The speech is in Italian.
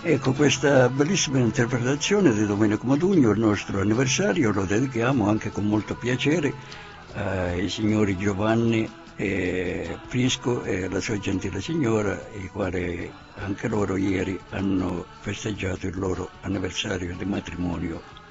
Ecco, questa bellissima interpretazione di Domenico Modugno, il nostro anniversario, lo dedichiamo anche con molto piacere ai signori Giovanni e Prisco e alla sua gentile signora, i quali anche loro ieri hanno festeggiato il loro anniversario di matrimonio.